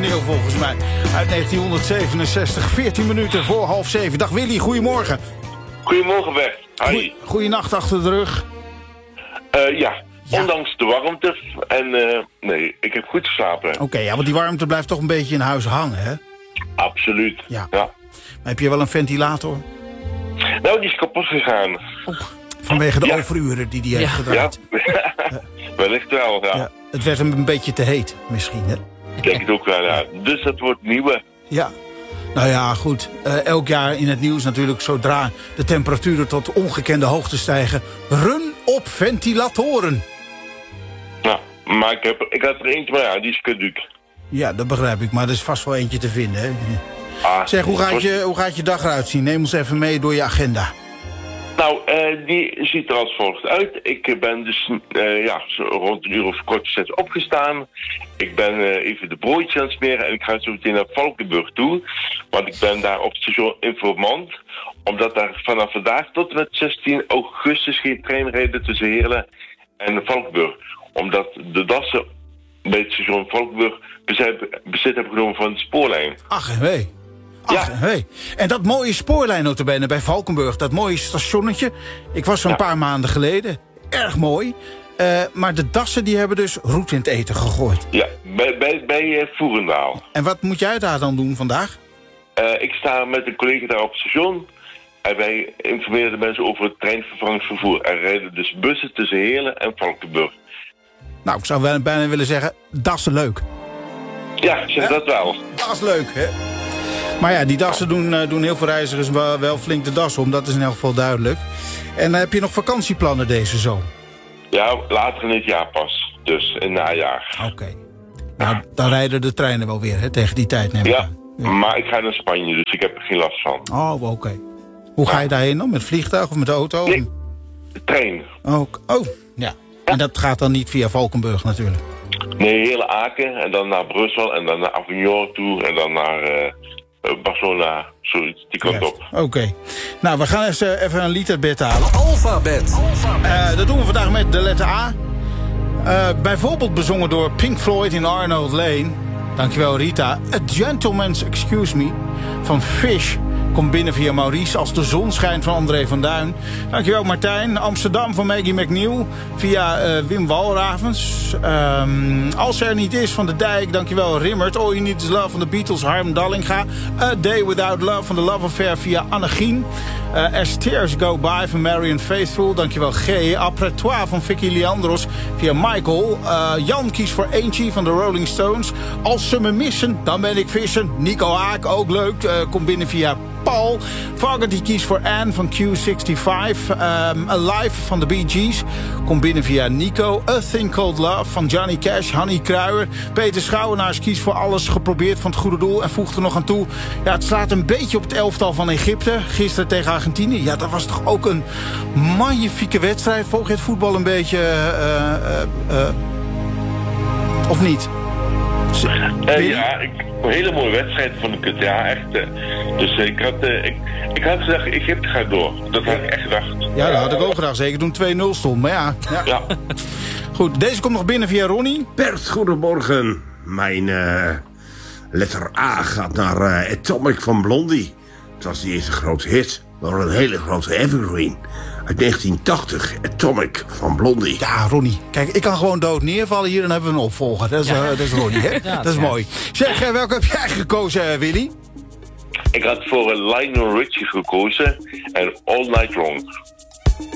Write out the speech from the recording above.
origineel volgens mij. Uit 1967, 14 minuten voor 6:30. Dag Willy, goedemorgen. Goedemorgen, Bert. Hi. Goeienacht achter de rug. Ja, ondanks de warmte. En nee, ik heb goed geslapen. Oké, ja, want die warmte blijft toch een beetje in huis hangen, hè? Absoluut, ja. Maar heb je wel een ventilator? Nou, die is kapot gegaan. Vanwege de overuren die hij heeft gedraaid. Ja, wellicht wel, ja. Het werd hem een beetje te heet, misschien, hè? Ik denk het ook wel, ja. Dus dat wordt nieuwe. Ja. Nou ja, goed. Elk jaar in het nieuws natuurlijk, zodra de temperaturen tot ongekende hoogte stijgen. Run op ventilatoren. Nou, maar ik had er eentje, maar ja, die is caduc. Ja, dat begrijp ik, maar er is vast wel eentje te vinden, hè? Zeg, hoe gaat je dag eruit zien? Neem ons even mee door je agenda. Nou, die ziet er als volgt uit. Ik ben dus zo rond 6:15 opgestaan. Ik ben even de broodjes aan het smeren en ik ga zo meteen naar Valkenburg toe. Want ik ben daar op het station informant. Omdat daar vanaf vandaag tot en met 16 augustus geen trein rijden tussen Heerlen en Valkenburg. Omdat de dassen bij het station Valkenburg bezit hebben genomen van de spoorlijn. Ach en wee. En dat mooie spoorlijn notabene bij Valkenburg, dat mooie stationnetje. Ik was er een paar maanden geleden. Erg mooi. Maar de dassen die hebben dus roet in het eten gegooid. Ja, bij Voerendaal. En wat moet jij daar dan doen vandaag? Ik sta met een collega daar op het station. En wij informeren de mensen over het treinvervangingsvervoer. Er rijden dus bussen tussen Heerlen en Valkenburg. Nou, ik zou bijna willen zeggen, dat is leuk. Ja, zeg dat wel. Dat is leuk, hè? Maar ja, die dassen doen heel veel reizigers wel flink de das om. Dat is in elk geval duidelijk. En heb je nog vakantieplannen deze zomer? Ja, later in het jaar pas. Dus in het najaar. Oké. Nou, dan rijden de treinen wel weer, hè, tegen die tijd, neem ik aan. Ja, maar ik ga naar Spanje, dus ik heb er geen last van. Oh, oké. Hoe ga je daarheen dan? Met vliegtuig of met de auto? Nee, de trein. Ja. En dat gaat dan niet via Valkenburg natuurlijk? Nee, hele Aken en dan naar Brussel en dan naar Avignon toe en dan naar Barcelona, zoiets, die kant op. Oké. Nou, we gaan eens even een lied uit bed halen. Alphabet. Dat doen we vandaag met de letter A. Bijvoorbeeld bezongen door Pink Floyd in Arnold Lane. Dankjewel Rita. A Gentleman's Excuse Me van Fish komt binnen via Maurice. Als de zon schijnt van André van Duin. Dankjewel Martijn. Amsterdam van Maggie McNeil via Wim Walravens. Als er niet is van de Dijk. Dankjewel Rimmert. All You Need Is Love van de Beatles. Harm Dallinga. A Day Without Love van de Love Affair via Annegien. As Tears Go By van Marian Faithfull. Dankjewel G. Après Toi van Vicky Leandros via Michael. Jan kiest voor Angie van de Rolling Stones. Als ze me missen, dan ben ik vissen. Nico Haak, ook leuk. Komt binnen via Paul. Fogerty kiest voor Anne van Q65. Alive van de Bee Gees. Komt binnen via Nico. A Thing Called Love van Johnny Cash. Hanny Kruijer. Peter Schouwenaars kiest voor Alles Geprobeerd van het Goede Doel. En voegt er nog aan toe. Ja, het slaat een beetje op het elftal van Egypte. Gisteren tegen Argentinië. Ja, dat was toch ook een magnifieke wedstrijd. Volg je het voetbal een beetje? Of niet? Ja, een hele mooie wedstrijd vond ik het. Ja, echt. Dus ik had gezegd, Egypte gaat door. Dat had ik echt gedacht. Ja, dat had ik ook graag. Zeker toen 2-0 stond. Maar ja. Goed, deze komt nog binnen via Ronnie. Bert, goedemorgen. Mijn letter A gaat naar Atomic van Blondie. Het was niet eens een grote hit, maar een hele grote evergreen. Uit 1980, Atomic van Blondie. Ja, Ronnie. Kijk, ik kan gewoon dood neervallen hier, dan hebben we een opvolger. Dat is Ronnie, hè? Ja, dat is mooi. Zeg, welke heb jij gekozen, Willy? Ik had voor Lionel Richie gekozen en All Night Long.